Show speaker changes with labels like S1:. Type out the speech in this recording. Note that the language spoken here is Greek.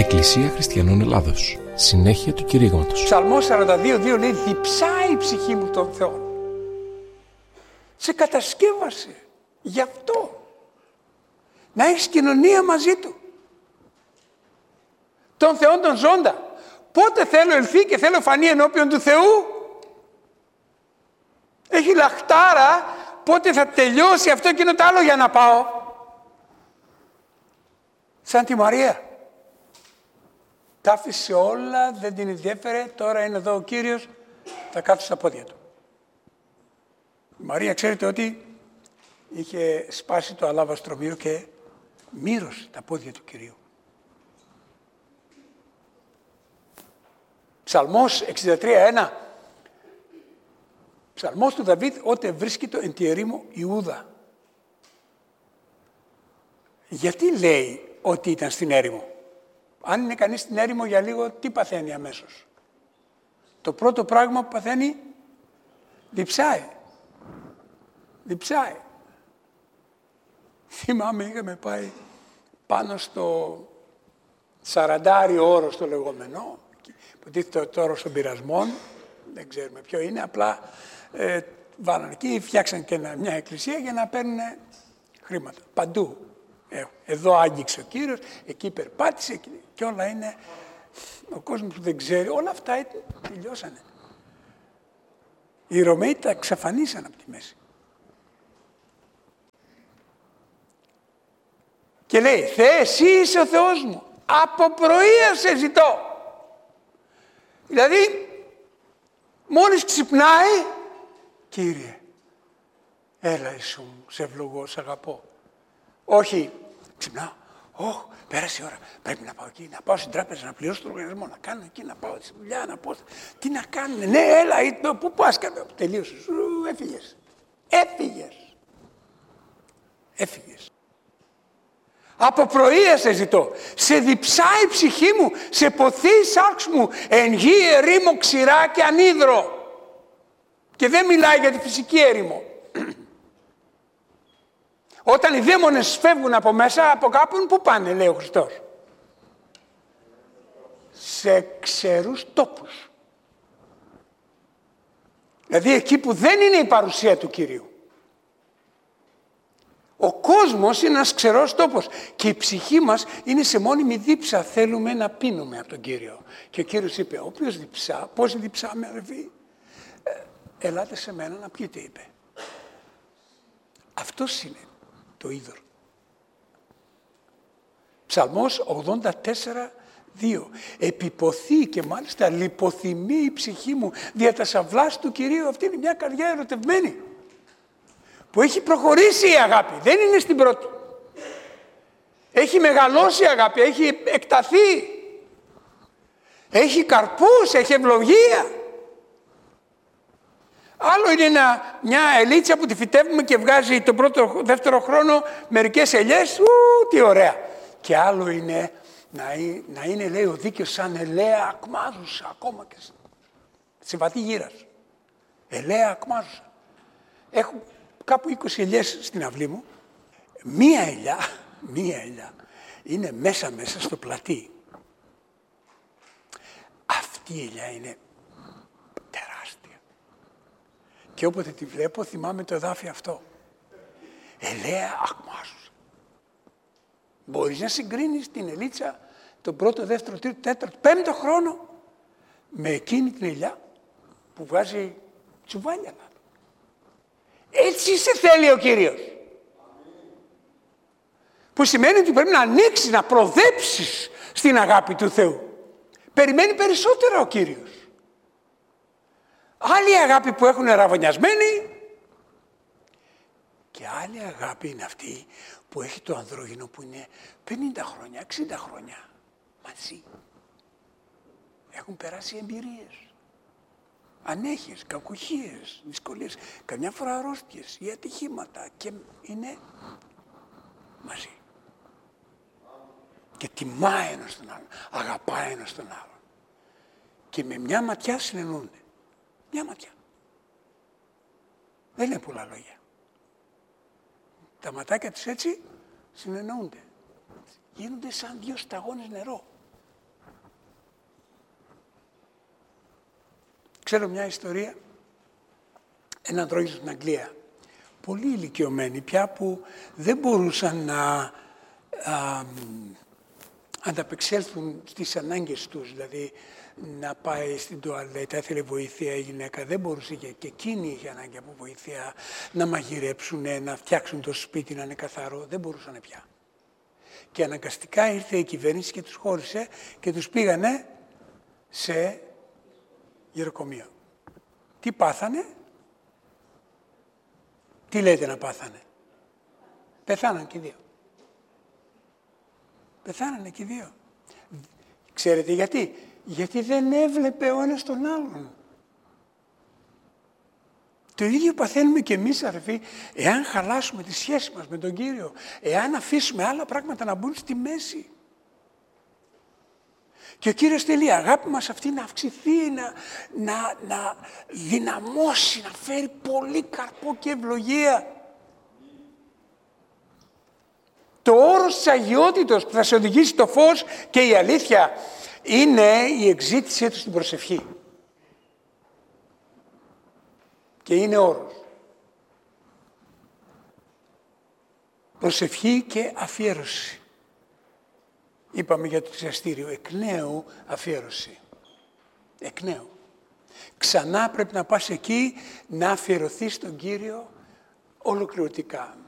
S1: Εκκλησία Χριστιανών Ελλάδος. Συνέχεια του κηρύγματος.
S2: Ψαλμός 42:2 λέει: διψάει η ψυχή μου τον Θεό. Σε κατασκεύασε γι' αυτό. Να έχεις κοινωνία μαζί Του. Τον Θεόν τον ζώντα. Πότε θέλω ελθεί και θέλω φανεί ενώπιον του Θεού. Έχει λαχτάρα πότε θα τελειώσει αυτό και το άλλο για να πάω. Σαν τη Μαρία. Τα άφησε όλα, δεν την ενδιέφερε, τώρα είναι εδώ ο Κύριος, θα κάθει στα πόδια Του. Η Μαρία ξέρετε ότι είχε σπάσει το αλάβαστρο και μύρωσε τα πόδια του Κυρίου. Ψαλμός 63:1. Ψαλμός του Δαβίδ, ότε βρίσκεται εν τη ερήμο Ιούδα. Γιατί λέει ότι ήταν στην έρημο? Αν είναι κανείς στην έρημο για λίγο, τι παθαίνει αμέσως? Το πρώτο πράγμα που παθαίνει, διψάει. Διψάει. Θυμάμαι, είχαμε πάει πάνω στο 40 όρος το λεγόμενο, που τίθεται το όρος των πειρασμών, δεν ξέρουμε ποιο είναι, απλά βάλανε εκεί, φτιάξαν και μια εκκλησία για να παίρνουν χρήματα. Παντού. Εδώ άγγιξε ο Κύριος, εκεί περπάτησε και όλα είναι, ο κόσμος που δεν ξέρει, όλα αυτά τελειώσανε. Οι Ρωμαίοι τα εξαφανίσαν από τη μέση. Και λέει: Θεέ, εσύ είσαι ο Θεός μου, από πρωία σε ζητώ. Δηλαδή, μόλις ξυπνάει, Κύριε, έλα Ιησού μου, σε ευλογώ, σε αγαπώ. Όχι, ξυπνάω, πέρασε η ώρα, πρέπει να πάω εκεί, να πάω στην τράπεζα, να πληρώσω τον λογαριασμό, να κάνω εκεί, να πάω στη δουλειά, να πω, τι να κάνουμε, ναι, έλα, πού πας, τελείωσε, έφυγες. Από πρωία σε ζητώ, σε διψάει η ψυχή μου, σε ποθεί η σάρξ μου, εν γη ερήμο ξηρά και ανίδρο. Και δεν μιλάει για τη φυσική έρημο. Όταν οι δαίμονες φεύγουν από μέσα, από κάπου, πού πάνε, λέει ο Χριστός? Σε ξερούς τόπους. Δηλαδή εκεί που δεν είναι η παρουσία του Κυρίου. Ο κόσμος είναι ένας ξερός τόπος και η ψυχή μας είναι σε μόνιμη δίψα. Θέλουμε να πίνουμε από τον Κύριο. Και ο Κύριος είπε: όποιος διψά, πώς διψάμε αδερφοί? Ελάτε σε μένα να πιείτε, είπε. Αυτός είναι το είδωρ. Ψαλμός 84:2. Επιποθεί και μάλιστα λιποθυμεί η ψυχή μου δια τα σαυλάς του Κυρίου. Αυτή είναι μια καρδιά ερωτευμένη που έχει προχωρήσει η αγάπη, δεν είναι στην πρώτη. Έχει μεγαλώσει η αγάπη, έχει εκταθεί, έχει καρπούς, έχει ευλογία. Άλλο είναι μια ελίτσα που τη φυτεύουμε και βγάζει τον πρώτο, δεύτερο χρόνο μερικές ελιές, τι ωραία. Και άλλο είναι να είναι, λέει ο δίκαιος, σαν ελαία ακμάζουσα, ακόμα και σε βαθύ γύρας. Ελαία ακμάζουσα. Έχω κάπου 20 ελιές στην αυλή μου. Μία ελιά είναι μέσα στο πλατή. Αυτή η ελιά είναι τεράστια. Και όποτε τη βλέπω θυμάμαι το εδάφιο αυτό. Ελαία ακμάζουσα. Μπορείς να συγκρίνεις την ελίτσα τον πρώτο, δεύτερο, τρίτο, τέταρτο, πέμπτο χρόνο με εκείνη την ελιά που βγάζει τσουβάλια. Έτσι σε θέλει ο Κύριος. Που σημαίνει ότι πρέπει να ανοίξεις, να προδέψεις στην αγάπη του Θεού. Περιμένει περισσότερο ο Κύριος. Άλλη αγάπη που έχουν ραβωνιασμένη και άλλη αγάπη είναι αυτή που έχει το ανδρόγυνο που είναι 50 χρόνια, 60 χρόνια μαζί. Έχουν περάσει εμπειρίες. Ανέχειες, κακουχίες, δυσκολίες, καμιά φορά αρρώστιες ή ατυχήματα και είναι μαζί. Και τιμάει ένας τον άλλον, αγαπάει ένας τον άλλον. Και με μια ματιά συνεννοούνται. Μια ματιά. Δεν είναι πολλά λόγια. Τα ματάκια τους έτσι συνεννοούνται. Γίνονται σαν δύο σταγόνες νερό. Ξέρω μια ιστορία, έναν τρόγιστο στην Αγγλία, πολύ ηλικιωμένοι πια που δεν μπορούσαν να ανταπεξέλθουν στις ανάγκες τους, δηλαδή να πάει στην τουαλέτα, έθελε βοήθεια η γυναίκα, δεν μπορούσε και εκείνη είχε ανάγκη από βοήθεια να μαγειρέψουν, να φτιάξουν το σπίτι να είναι καθαρό, δεν μπορούσαν πια. Και αναγκαστικά ήρθε η κυβέρνηση και τους χώρισε και τους πήγανε σε γεροκομείο. Τι πάθανε? Τι λέτε να πάθανε? Πεθάναν και οι δύο. Πεθάνανε και οι δύο. Ξέρετε γιατί? Γιατί δεν έβλεπε ο ένας τον άλλον. Το ίδιο παθαίνουμε και εμείς, αδερφοί, εάν χαλάσουμε τη σχέση μας με τον Κύριο, εάν αφήσουμε άλλα πράγματα να μπουν στη μέση. Και ο Κύριος θέλει η αγάπη μας αυτή να αυξηθεί, να δυναμώσει, να φέρει πολύ καρπό και ευλογία. Το όρος της αγιότητος που θα σε οδηγήσει στο φως και η αλήθεια είναι η εξήτησή του στην προσευχή. Και είναι όρος. Προσευχή και αφιέρωση. Είπαμε για το θυσιαστήριο, εκ νέου αφιέρωση. Εκ νέου. Ξανά πρέπει να πας εκεί να αφιερωθείς στον Κύριο ολοκληρωτικά.